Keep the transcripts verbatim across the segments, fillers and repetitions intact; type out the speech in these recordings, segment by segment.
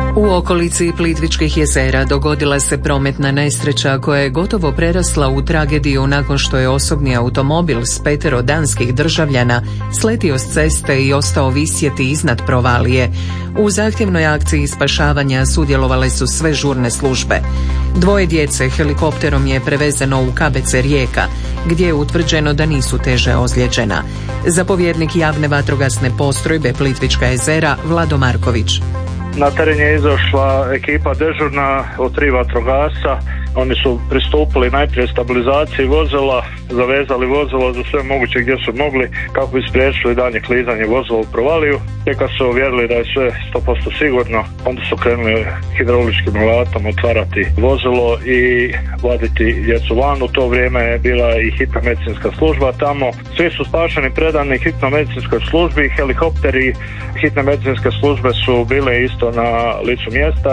U okolici Plitvičkih jezera dogodila se prometna nesreća koja je gotovo prerasla u tragediju nakon što je osobni automobil s petero danskih državljana sletio s ceste i ostao visjeti iznad provalije. U zahtjevnoj akciji spašavanja sudjelovale su sve žurne službe. Dvoje djece helikopterom je prevezeno u K B C Rijeka, gdje je utvrđeno da nisu teže ozlijeđena. Zapovjednik javne vatrogasne postrojbe Plitvička jezera Vlado Marković. Na teren je izašla ekipa dežurna od tri vatrogasca. Oni su pristupili najprije stabilizaciji vozila, zavezali vozilo za sve moguće gdje su mogli kako bi spriječili daljnje klizanje vozila u provaliju. Te kad su uvjerili da je sve sto posto sigurno, onda su krenuli hidrauličkim alatom otvarati vozilo i vaditi djecu van. U to vrijeme je bila i hitna medicinska služba tamo. Svi su spašeni, predani hitno medicinskoj službi, helikopteri hitne medicinske službe su bile isto na licu mjesta.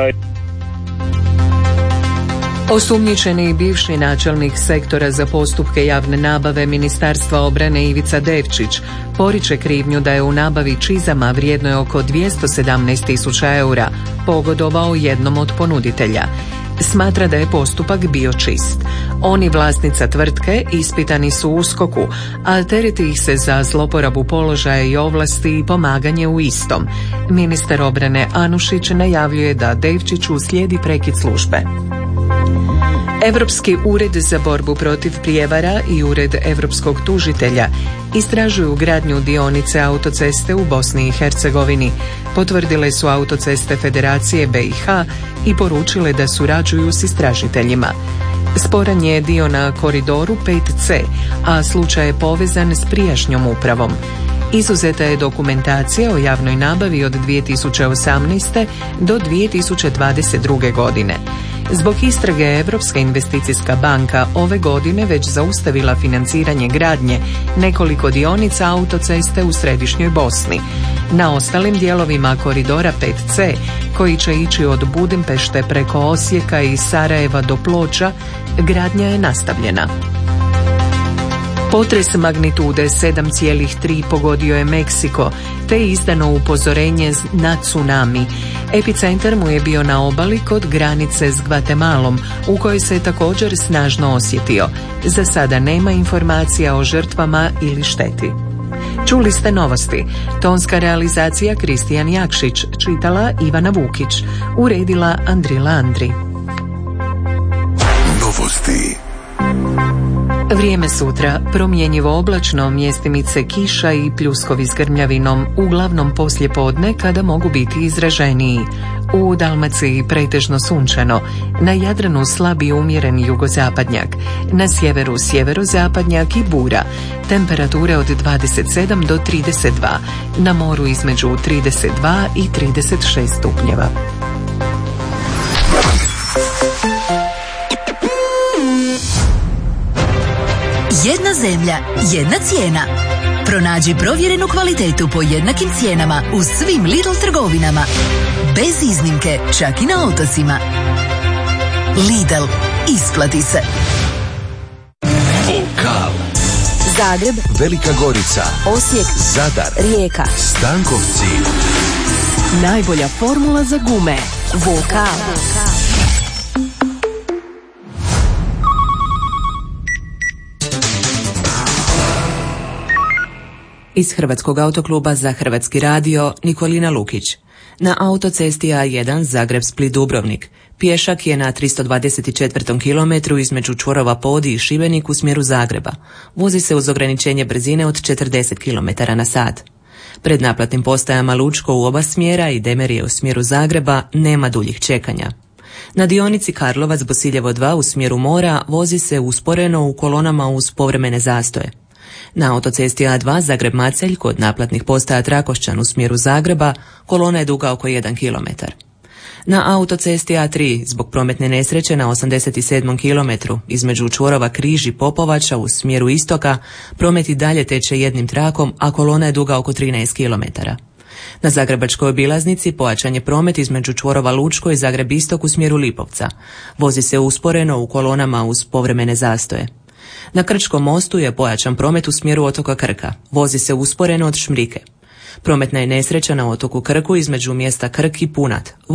Osumnjičeni bivši načelnik sektora za postupke javne nabave Ministarstva obrane Ivica Devčić poriče krivnju da je u nabavi čizama vrijednoj oko dvjesto sedamnaest tisuća eura pogodovao jednom od ponuditelja. Smatra da je postupak bio čist. On i vlasnica tvrtke ispitani su u USKOK-u, a tereti ih se za zloporabu položaja i ovlasti i pomaganje u istom. Ministar obrane Anušić najavljuje da Devčiću slijedi prekid službe. Europski ured za borbu protiv prijevara i ured europskog tužitelja istražuju gradnju dionice autoceste u Bosni i Hercegovini. Potvrdile su Autoceste Federacije B i H i poručile da surađuju s istražiteljima. Sporan je dio na koridoru pet C, a slučaj je povezan s prijašnjom upravom. Izuzeta je dokumentacija o javnoj nabavi od dvije tisuće osamnaeste. do dvije tisuće dvadeset druge. godine. Zbog istrage Europska investicijska banka ove godine već zaustavila financiranje gradnje nekoliko dionica autoceste u središnjoj Bosni. Na ostalim dijelovima koridora pet C, koji će ići od Budimpešte preko Osijeka i Sarajeva do Ploča, gradnja je nastavljena. Potres magnitude sedam zarez tri pogodio je Meksiko, te je izdano upozorenje na tsunami. Epicentar mu je bio na obali kod granice s Gvatemalom, u kojoj se je također snažno osjetio. Za sada nema informacija o žrtvama ili šteti. Čuli ste novosti. Tonska realizacija Kristijan Jakšić, čitala Ivana Vukić, uredila Andrila Andri. Novosti. Vrijeme sutra, promjenjivo oblačno, mjestimice kiša i pljuskovi s grmljavinom, uglavnom poslje podne kada mogu biti izraženiji. U Dalmaciji pretežno sunčano, na Jadranu slabi umjeren jugozapadnjak, na sjeveru sjeverozapadnjak i bura, temperature od dvadeset sedam do trideset dva, na moru između trideset dva i trideset šest stupnjeva. Jedna zemlja, jedna cijena. Pronađi provjerenu kvalitetu po jednakim cijenama u svim Lidl trgovinama. Bez iznimke, čak i na otocima. Lidl, isplati se. Vokal. Zagreb, Velika Gorica, Osijek, Zadar, Rijeka, Stankovci. Najbolja formula za gume. Vokal. Iz Hrvatskog autokluba za Hrvatski radio Nikolina Lukić. Na autocesti A jedan Zagreb-Split-Dubrovnik pješak je na tristo dvadeset četvrtom kilometru između čvorova Podi i Šibenik u smjeru Zagreba. Vozi se uz ograničenje brzine od četrdeset kilometara na sat. Pred naplatnim postajama Lučko u oba smjera i Demerije u smjeru Zagreba nema duljih čekanja. Na dionici Karlovac-Bosiljevo dva u smjeru mora vozi se usporeno u kolonama uz povremene zastoje. Na autocesti A dva Zagreb-Macelj kod naplatnih postaja Trakošćan u smjeru Zagreba kolona je duga oko jedan kilometar. Na autocesti A tri zbog prometne nesreće na osamdeset sedmom kilometru između čvorova Križ i Popovača u smjeru istoka promet i dalje teče jednim trakom, a kolona je duga oko trinaest kilometara. Na zagrebačkoj obilaznici pojačan je promet između čvorova Lučko i Zagreb istok u smjeru Lipovca. Vozi se usporeno u kolonama uz povremene zastoje. Na Krčkom mostu je pojačan promet u smjeru otoka Krka. Vozi se usporeno od Šmrike. Prometna je nesreća na otoku Krku između mjesta Krk i Punat.